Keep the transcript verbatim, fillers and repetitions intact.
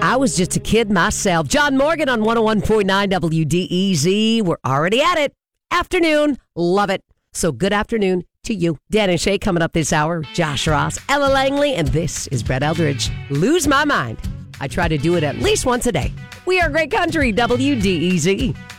I was just a kid myself. John Morgan on one oh one point nine W D E Z. We're already at it. Afternoon. Love it. So good afternoon to you. Dan and Shay coming up this hour. Josh Ross, Ella Langley, and this is Brett Eldridge. Lose my mind. I try to do it at least once a day. We are great country, W D E Z.